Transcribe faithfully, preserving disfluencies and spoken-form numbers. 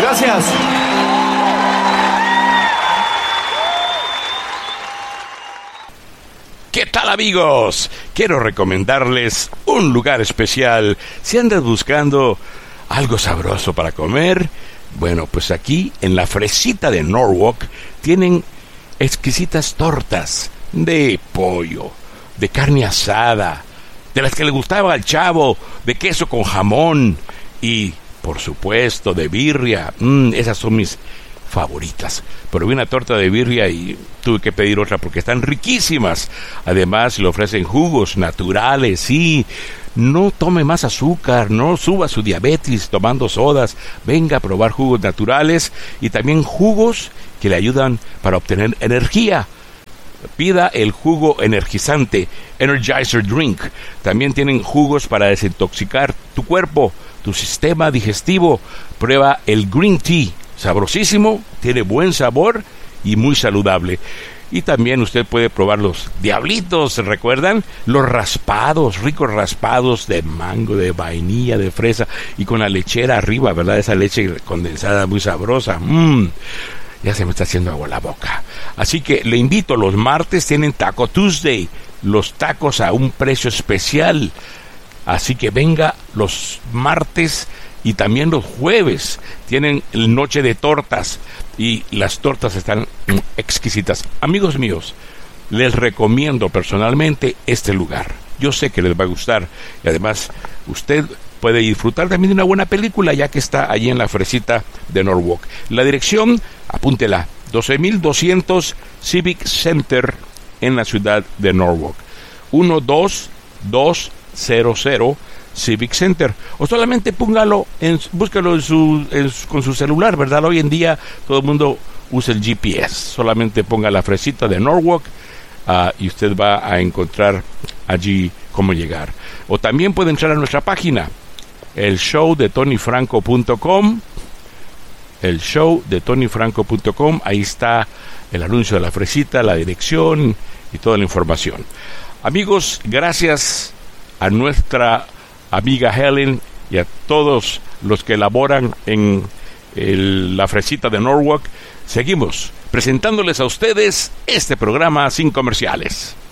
Gracias. ¿Qué tal, amigos? Quiero recomendarles un lugar especial. Si andas buscando algo sabroso para comer, bueno, pues aquí en la Fresita de Norwalk tienen exquisitas tortas de pollo, de carne asada, de las que le gustaba al chavo, de queso con jamón y, por supuesto, de birria. Mm, esas son mis favoritas. Pero vi una torta de birria y tuve que pedir otra porque están riquísimas. Además, le ofrecen jugos naturales. Sí, no tome más azúcar, no suba su diabetes tomando sodas. Venga a probar jugos naturales y también jugos que le ayudan para obtener energía. Pida el jugo energizante Energizer Drink. También tienen jugos para desintoxicar tu cuerpo, tu sistema digestivo. Prueba el Green Tea. Sabrosísimo, tiene buen sabor y muy saludable. Y también usted puede probar los diablitos, ¿recuerdan? Los raspados, ricos raspados de mango, de vainilla, de fresa y con la lechera arriba, ¿verdad? Esa leche condensada muy sabrosa. Mmm, ya se me está haciendo agua la boca. Así que le invito, los martes tienen Taco Tuesday, los tacos a un precio especial. Así que venga los martes y también los jueves tienen noche de tortas y las tortas están exquisitas. Amigos míos, les recomiendo personalmente este lugar. Yo sé que les va a gustar y además usted puede disfrutar también de una buena película ya que está allí en la Fresita de Norwalk. La dirección, apúntela, doce mil doscientos Civic Center en la ciudad de Norwalk. uno dos dos cero cero Civic Center, o solamente póngalo en, búscalo en su, en su, con su celular, ¿verdad? Hoy en día todo el mundo usa el G P S. Solamente ponga la Fresita de Norwalk uh, y usted va a encontrar allí cómo llegar. O también puede entrar a nuestra página, el show de tony franco punto com, el show de tony franco punto com. Ahí está el anuncio de la Fresita, la dirección y toda la información. Amigos, gracias a nuestra amiga Helen y a todos los que laboran en el, la Fresita de Norwalk. Seguimos presentándoles a ustedes este programa sin comerciales.